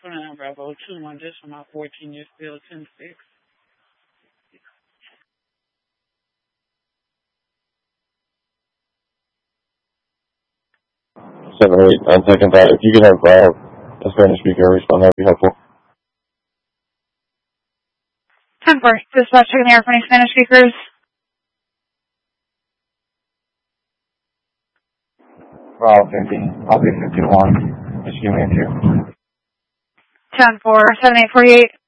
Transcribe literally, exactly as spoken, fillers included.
twenty-nine Bravo two one, just for my fourteen year still ten six. seven eight, nine second thought. If you could have uh, a Spanish speaker respond, that would be helpful. ten four, dispatch checking the air for any Spanish speakers. Bravo fifty, I'll be fifty-one. Just give me a two. ten four, seven eight four eight.